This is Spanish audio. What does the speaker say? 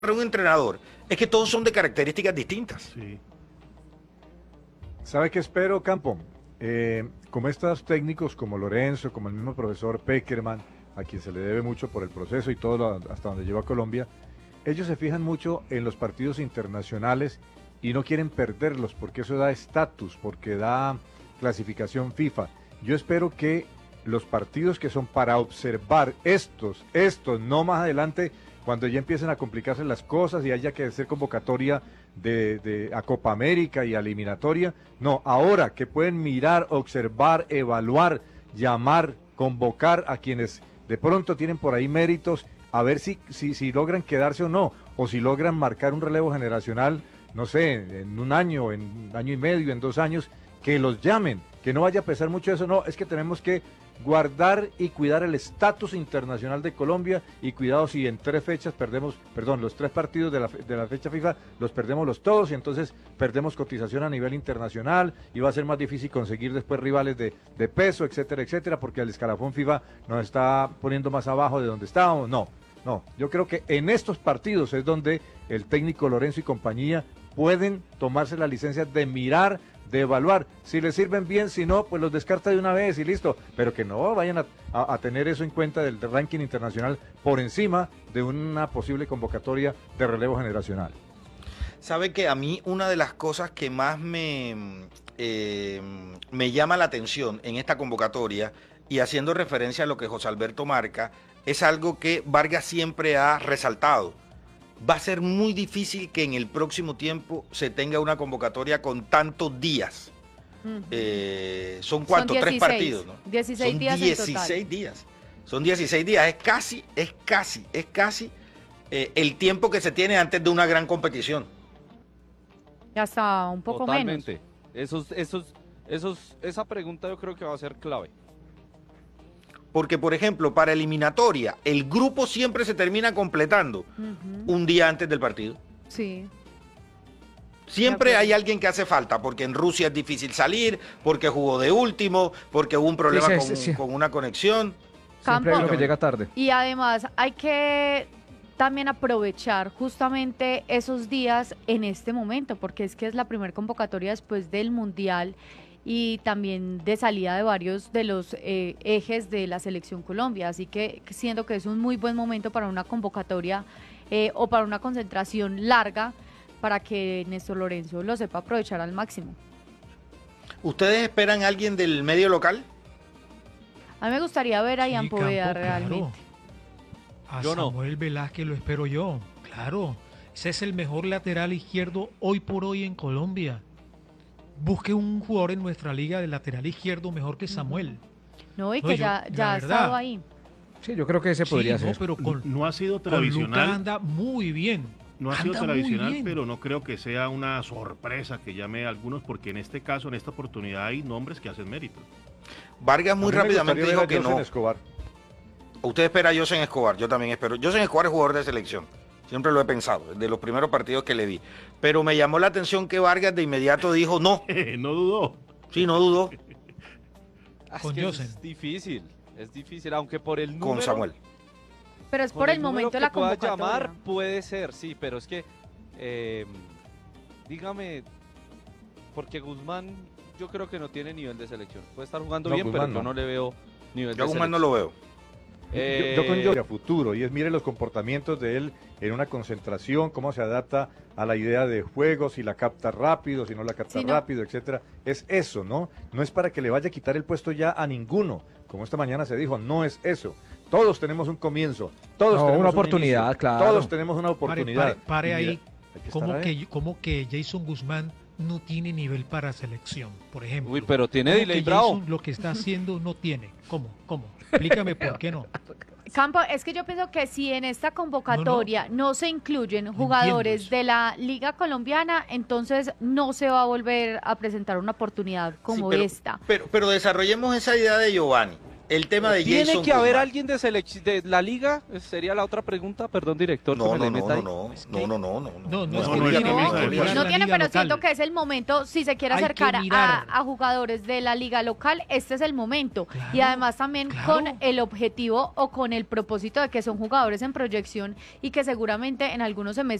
un entrenador es que todos son de características distintas. Sí. ¿Sabe qué espero, Campo? Como estos técnicos como Lorenzo, como el mismo profesor Peckerman, a quien se le debe mucho por el proceso y todo hasta donde llegó a Colombia, ellos se fijan mucho en los partidos internacionales y no quieren perderlos porque eso da estatus, porque da clasificación FIFA. Yo espero que los partidos que son para observar estos, no más adelante, cuando ya empiecen a complicarse las cosas y haya que hacer convocatoria a Copa América y a eliminatoria, no, ahora que pueden mirar, observar, evaluar, llamar, convocar a quienes de pronto tienen por ahí méritos, a ver si logran quedarse o no, o si logran marcar un relevo generacional, no sé, en un año, en un año y medio, en 2 años, que los llamen, que no vaya a pesar mucho eso, no, es que tenemos que guardar y cuidar el estatus internacional de Colombia y cuidado si en 3 fechas perdemos, los 3 partidos de la fecha FIFA los perdemos los todos y entonces perdemos cotización a nivel internacional y va a ser más difícil conseguir después rivales de peso, etcétera, etcétera, porque el escalafón FIFA nos está poniendo más abajo de donde estábamos. No, yo creo que en estos partidos es donde el técnico Lorenzo y compañía pueden tomarse la licencia de mirar, de evaluar, si les sirven bien, si no, pues los descarta de una vez y listo, pero que no vayan a tener eso en cuenta del ranking internacional por encima de una posible convocatoria de relevo generacional. Sabe que a mí una de las cosas que más me llama la atención en esta convocatoria, y haciendo referencia a lo que José Alberto marca, es algo que Vargas siempre ha resaltado. Va a ser muy difícil que en el próximo tiempo se tenga una convocatoria con tantos días. ¿Son cuántos? 16, 3 partidos, ¿no? 16 son días 16 días. Son 16 días. Es casi el tiempo que se tiene antes de una gran competición. Ya está un poco menos. Totalmente. Esa pregunta yo creo que va a ser clave. Porque, por ejemplo, para eliminatoria, el grupo siempre se termina completando un día antes del partido. Sí. Siempre hay alguien que hace falta, porque en Rusia es difícil salir, porque jugó de último, porque hubo un problema con una conexión. Campo. Siempre hay uno que llega tarde. Y además hay que también aprovechar justamente esos días en este momento, porque es que es la primera convocatoria después del Mundial y también de salida de varios de los ejes de la Selección Colombia, así que siento que es un muy buen momento para una convocatoria o para una concentración larga para que Néstor Lorenzo lo sepa aprovechar al máximo. ¿Ustedes esperan a alguien del medio local? A mí me gustaría ver a Ian Poveda Campo, realmente. claro. A Yo no. Samuel Velázquez lo espero yo, claro. Ese es el mejor lateral izquierdo hoy por hoy en Colombia. Busque un jugador en nuestra liga de lateral izquierdo mejor que Samuel. No, y No, que yo, ya la ha verdad, estado ahí. Sí, yo creo que ese podría Sí, no, ser. pero No ha sido con Lucas tradicional, anda muy bien. no ha sido Anda muy tradicional, bien. pero no creo que sea una sorpresa que llame a algunos, porque en este caso, en esta oportunidad, hay nombres que hacen mérito. Vargas muy A mí me rápidamente gustaría dijo que ver a José no. Escobar. Usted espera a José Escobar, yo también espero. José Escobar es jugador de selección, siempre lo he pensado, de los primeros partidos que le vi. Pero me llamó la atención que Vargas de inmediato dijo no. No dudó. Sí, no dudó. Con que Josen. es difícil, aunque por el número... Con Samuel. Pero es Con por el número momento de que la pueda convocatoria. llamar, puede ser, sí, pero es que, dígame, porque Guzmán yo creo que no tiene nivel de selección. Puede estar jugando No, bien, Guzmán pero yo no. no le veo nivel Yo a de Guzmán no selección. lo veo. Yo con Jorge a futuro, y es mire los comportamientos de él en una concentración, cómo se adapta a la idea de juego, si la capta rápido, si no la capta Sí, no. rápido, etcétera. Es eso, ¿no? No es para que le vaya a quitar el puesto ya a ninguno, como esta mañana se dijo, no es eso. Todos tenemos un comienzo, todos No, tenemos una un oportunidad, inicio, claro. todos tenemos una oportunidad. Pare Y mira, ahí. hay que estar ahí. ¿Cómo que Jason Guzmán no tiene nivel para selección, por ejemplo? Uy, pero tiene ¿Cómo delay que bravo. Jason lo que está haciendo no tiene? ¿Cómo? Explícame por qué no. Campo, es que yo pienso que si en esta convocatoria no se incluyen jugadores eso. de la Liga Colombiana, entonces no se va a volver a presentar una oportunidad como Sí, esta. Pero desarrollemos esa idea de Giovanni. El tema de ¿Tiene Jason que haber Guzmán. alguien de la liga? Sería la otra pregunta, perdón, director. que No, me no, le no, meta ahí. no, Es que- no, no, no, No, no, no, no, es no, que no, tiene no, que no, mirar no, No la tiene, liga pero local. siento que es el momento, si se quiere Hay que acercar mirar. a jugadores de la liga local, este es el momento. Claro, Y además también claro. con el objetivo o con el propósito de que son jugadores en proyección y que seguramente en algunos semestres